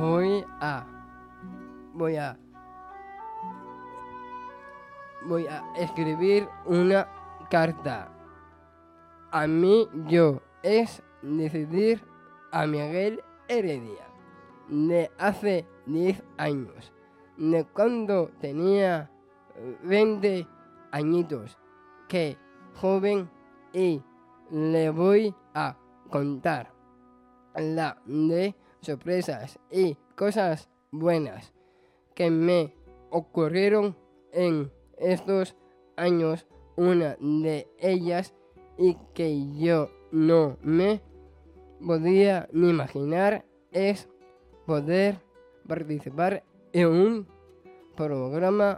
voy a escribir una carta a mí yo, es decidir a Miguel Heredia, de hace 10 años, de cuando tenía 20 añitos, que joven, y le voy a contar la de sorpresas y cosas buenas que me ocurrieron en estos años, una de ellas y que yo no me podía ni imaginar es poder participar en un programa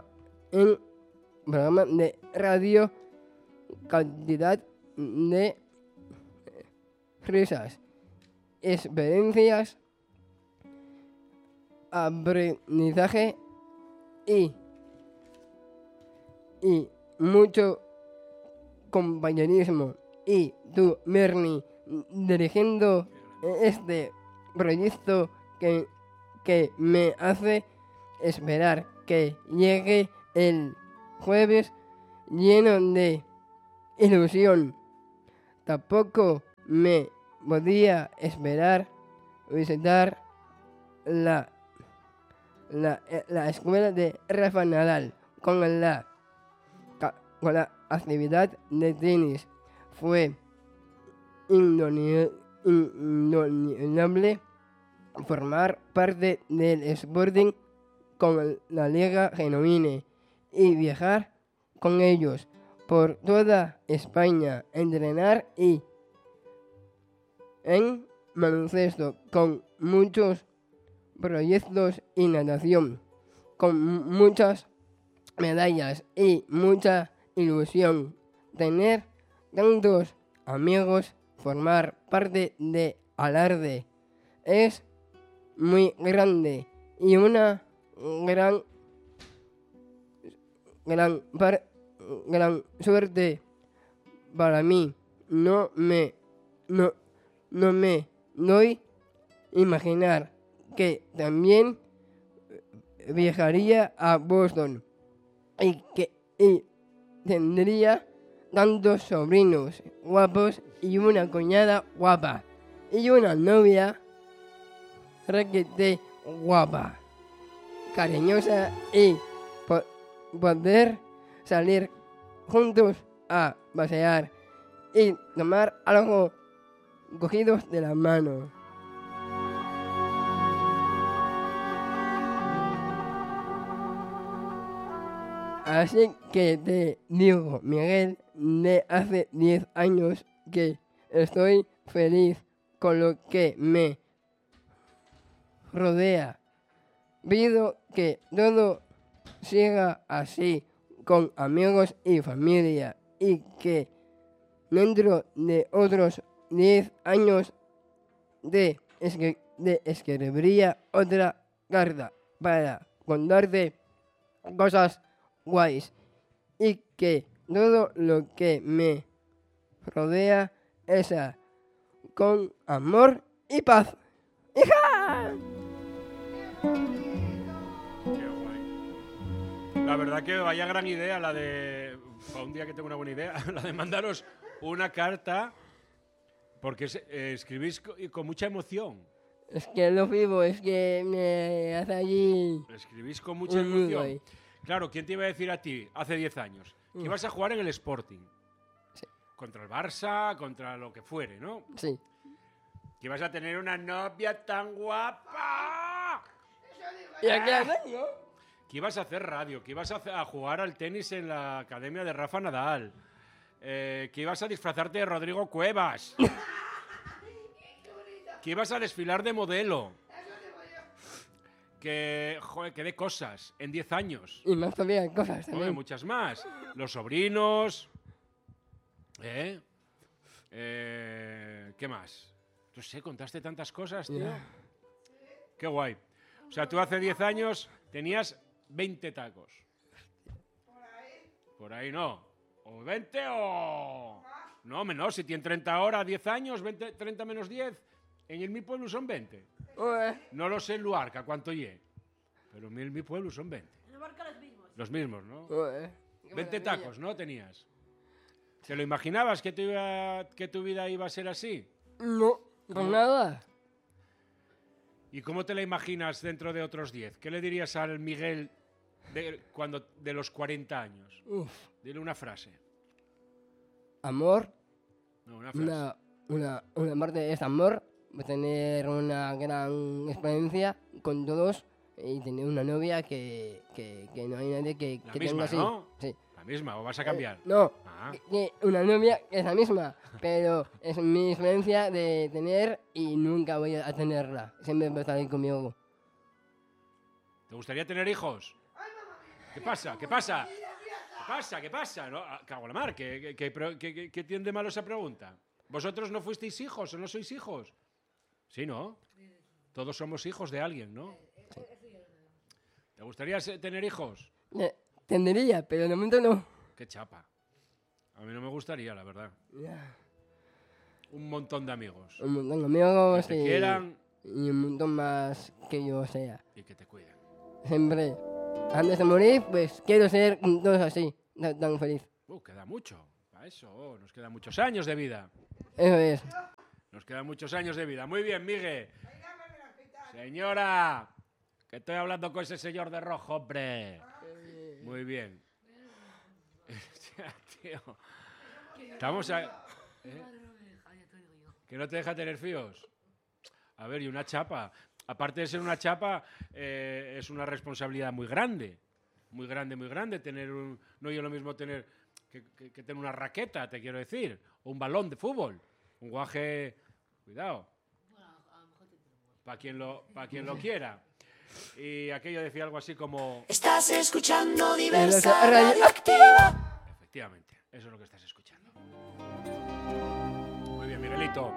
de radio, cantidad de risas, experiencias, aprendizaje y mucho compañerismo. Y tú, Bernie, dirigiendo este proyecto que me hace esperar que llegue el jueves lleno de ilusión. Tampoco me podía esperar visitar la escuela de Rafa Nadal con la actividad de tenis. Fue indudable formar parte del Sporting con la Liga Genuine y viajar con ellos por toda España, entrenar y en baloncesto con muchos proyectos y natación, con muchas medallas y mucha ilusión. Tener tantos amigos, formar parte de Alarde es muy grande y una gran suerte para mí. No me doy imaginar que también viajaría a Boston y tendría tantos sobrinos guapos y una cuñada guapa y una novia requete guapa, cariñosa, y poder salir juntos a pasear y tomar algo cogidos de la mano. Así que te digo, Miguel, de hace 10 años, que estoy feliz con lo que me rodea. Pido que todo siga así, con amigos y familia, y que dentro de otros 10 años escribiría otra carta para contarte cosas guays, y que todo lo que me rodea es con amor y paz. ¡Hija! Qué guay. La verdad que vaya gran idea la de... Para un día que tengo una buena idea, la de mandaros una carta, porque escribís con mucha emoción. Es que lo vivo, es que me hace allí... Escribís con mucha emoción. Claro, ¿quién te iba a decir a ti hace 10 años? Que ibas a jugar en el Sporting. Sí. Contra el Barça, contra lo que fuere, ¿no? Sí. Que ibas a tener una novia tan guapa. ¿Y aquí tengo? Que ibas a hacer radio, que ibas a jugar al tenis en la academia de Rafa Nadal. Que ibas a disfrazarte de Rodrigo Cuevas. Que ibas a desfilar de modelo. Que, joder, que de cosas en 10 años. Y más todavía cosas también. Joder, muchas más. Los sobrinos. ¿Qué más? No sé, contaste tantas cosas, tío. Yeah. Qué guay. O sea, tú hace 10 años tenías 20 tacos. Por ahí no. O 20 o... No, menos. Si tienen 30 ahora, 10 años, 20, 30 menos 10. En el mi pueblo son 20. No lo sé en Luarca cuánto lle. Pero en mi pueblo son 20. En Luarca los mismos. Los mismos, ¿no? Qué 20 maravilla. tacos, ¿no? Tenías. ¿Te lo imaginabas que tu vida iba a ser así? No, con nada. ¿Y cómo te la imaginas dentro de otros 10? ¿Qué le dirías al Miguel de los 40 años? Uf, Dile una frase. amor, No, una frase. una parte es amor, tener una gran experiencia con todos y tener una novia que no hay nadie que La tenga misma, así. ¿no? Sí. ¿La misma o vas a cambiar? No, Ah. que una novia es la misma, pero es mi experiencia de tener y nunca voy a tenerla. Siempre va a estar ahí conmigo. ¿Te gustaría tener hijos? ¿Qué pasa? ¿Qué pasa? ¿Qué pasa? ¿Qué pasa? No, cago en la mar. ¿Qué tiene de malo esa pregunta? ¿Vosotros no fuisteis hijos o no sois hijos? Sí, ¿no? Todos somos hijos de alguien, ¿no? ¿Te gustaría tener hijos? Tendría, pero de momento no. Qué chapa. A mí no me gustaría, la verdad. Ya. Un montón de amigos. Un montón de amigos Que te quieran y un montón más que yo sea. y que te cuiden. Siempre, antes de morir, pues quiero ser todos así, tan feliz. Queda mucho. Para eso, nos quedan muchos años de vida. Eso es. Nos quedan muchos años de vida. Muy bien, Miguel. Señora, que estoy hablando con ese señor de rojo, hombre. Muy bien. Ya, tío. Estamos a... ¿Que no te deja tener fíos? A ver, y una chapa. Aparte de ser una chapa, es una responsabilidad muy grande. Muy grande, muy grande. No es lo mismo tener que tener una raqueta, te quiero decir. O un balón de fútbol. Un guaje... Cuidado. Para quien lo quiera. Y aquello decía algo así como... Estás escuchando Diversa Diversa Radio Radioactiva. Efectivamente, eso es lo que estás escuchando. Muy bien, Miguelito.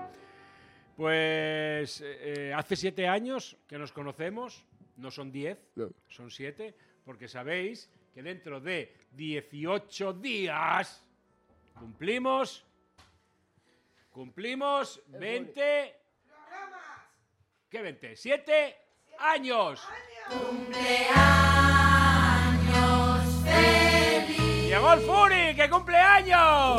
Pues hace 7 años que nos conocemos, no son 10, No. son 7, porque sabéis que dentro de 18 días cumplimos 20... ¿Qué 20? 7 años. Cumpleaños feliz. ¡Llegó el Furi, que cumple años!